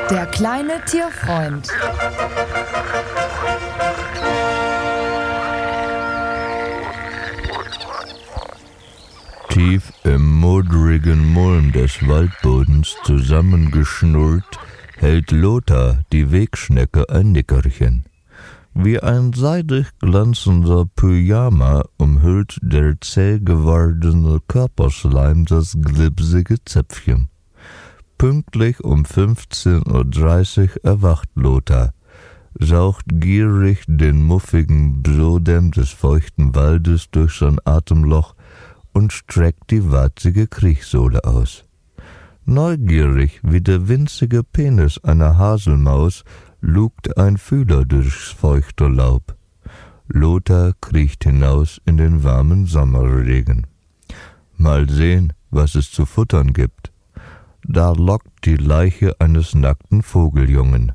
Der kleine Tierfreund. Tief im modrigen Mulm des Waldbodens zusammengeschnurrt, hält Lothar, die Wegschnecke, ein Nickerchen. Wie ein seidig glänzender Pyjama umhüllt der zäh gewordene Körperschleim das glibsige Zäpfchen. Pünktlich um 15:30 Uhr erwacht Lothar, saugt gierig den muffigen Brodem des feuchten Waldes durch sein Atemloch und streckt die warzige Kriechsohle aus. Neugierig wie der winzige Penis einer Haselmaus lugt ein Fühler durchs feuchte Laub. Lothar kriecht hinaus in den warmen Sommerregen. Mal sehen, was es zu futtern gibt. Da lockt die Leiche eines nackten Vogeljungen.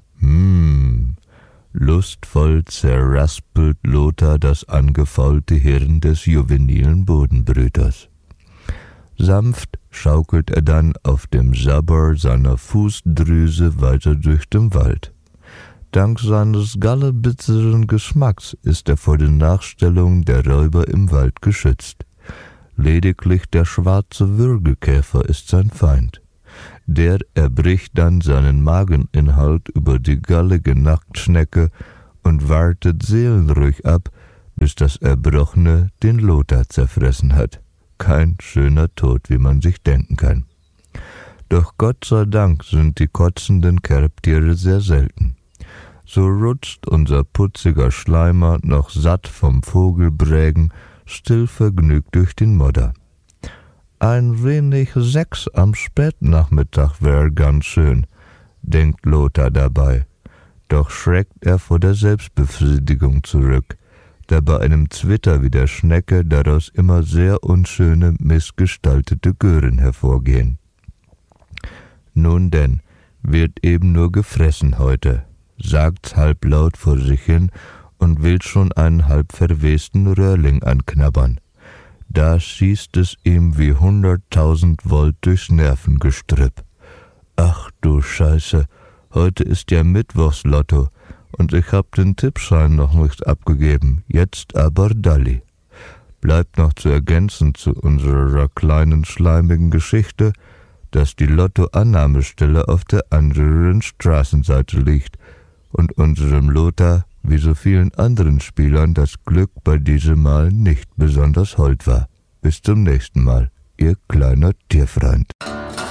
Lustvoll zerraspelt Lothar das angefaulte Hirn des juvenilen Bodenbrüters. Sanft schaukelt er dann auf dem Sabber seiner Fußdrüse weiter durch den Wald. Dank seines gallebitzeren Geschmacks ist er vor den Nachstellungen der Räuber im Wald geschützt. Lediglich der schwarze Würgekäfer ist sein Feind. Der erbricht dann seinen Mageninhalt über die gallige Nacktschnecke und wartet seelenruhig ab, bis das Erbrochene den Lothar zerfressen hat. Kein schöner Tod, wie man sich denken kann. Doch Gott sei Dank sind die kotzenden Kerbtiere sehr selten. So rutscht unser putziger Schleimer noch satt vom Vogelbrägen stillvergnügt durch den Modder. Ein wenig Sex am Spätnachmittag wär ganz schön, denkt Lothar dabei. Doch schreckt er vor der Selbstbefriedigung zurück, da bei einem Zwitter wie der Schnecke daraus immer sehr unschöne, missgestaltete Gören hervorgehen. Nun denn, wird eben nur gefressen heute, sagt's halblaut vor sich hin und will schon einen halb verwesten Röhrling anknabbern. Da schießt es ihm wie 100.000 Volt durchs Nervengestrüpp. Ach du Scheiße, heute ist ja Mittwochslotto und ich hab den Tippschein noch nicht abgegeben, jetzt aber Dalli. Bleibt noch zu ergänzen zu unserer kleinen schleimigen Geschichte, dass die Lottoannahmestelle auf der anderen Straßenseite liegt und unserem Lothar, wie so vielen anderen Spielern, das Glück bei diesem Mal nicht besonders hold war. Bis zum nächsten Mal, Ihr kleiner Tierfreund.